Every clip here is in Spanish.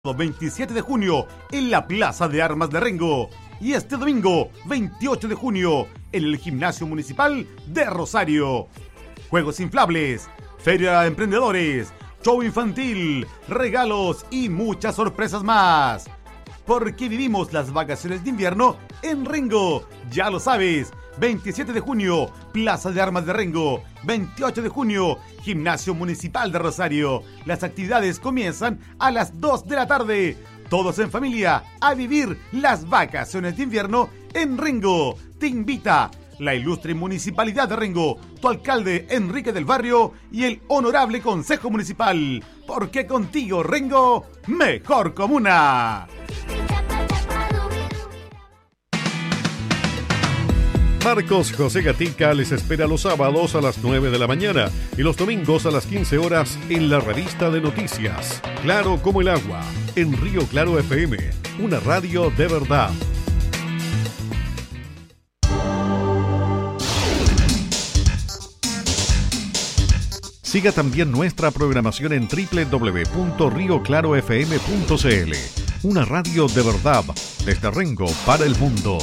27 de junio en la Plaza de Armas de Rengo y este domingo 28 de junio en el Gimnasio Municipal de Rosario. Juegos inflables, feria de emprendedores, show infantil, regalos y muchas sorpresas más. Porque vivimos las vacaciones de invierno en Rengo, ya lo sabes. 27 de junio, Plaza de Armas de Rengo. 28 de junio, Gimnasio Municipal de Rosario. Las actividades comienzan a las 2 de la tarde. Todos en familia a vivir las vacaciones de invierno en Rengo. Te invita la ilustre Municipalidad de Rengo, tu alcalde Enrique del Barrio y el honorable Consejo Municipal. Porque contigo, Rengo, mejor comuna. Marcos José Gatica les espera los sábados a las 9 de la mañana y los domingos a las 15 horas en la revista de noticias Claro como el agua, en Río Claro FM, una radio de verdad. Siga también nuestra programación en www.rioclarofm.cl, una radio de verdad desde Rengo para el mundo.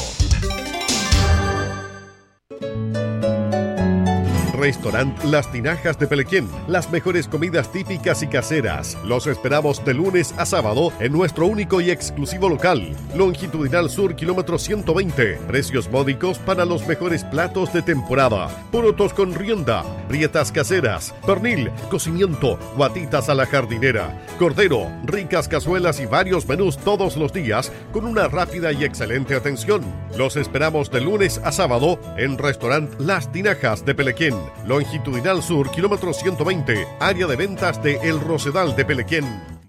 Restaurant Las Tinajas de Pelequén. Las mejores comidas típicas y caseras. Los esperamos de lunes a sábado en nuestro único y exclusivo local. Longitudinal Sur, kilómetro 120. Precios módicos para los mejores platos de temporada. Porotos con rienda, rietas caseras, pernil, cocimiento, guatitas a la jardinera, cordero, ricas cazuelas y varios menús todos los días con una rápida y excelente atención. Los esperamos de lunes a sábado en Restaurant Las Tinajas de Pelequén. Longitudinal Sur, kilómetro 120, área de ventas de El Rosedal de Pelequén.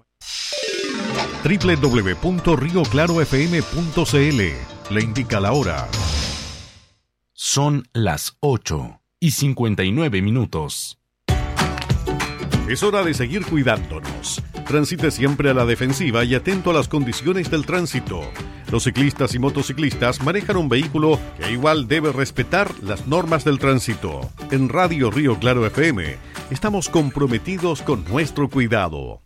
www.rioclarofm.cl le indica la hora. Son las 8:59. Es hora de seguir cuidándonos. Transite siempre a la defensiva y atento a las condiciones del tránsito. Los ciclistas y motociclistas manejan un vehículo que igual debe respetar las normas del tránsito. En Radio Río Claro FM estamos comprometidos con nuestro cuidado.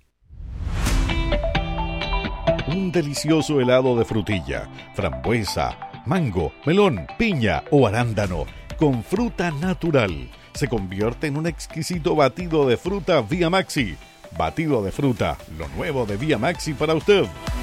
Un delicioso helado de frutilla, frambuesa, mango, melón, piña o arándano con fruta natural se convierte en un exquisito batido de fruta Vía Maxi. Batido de fruta, lo nuevo de Vía Maxi para usted.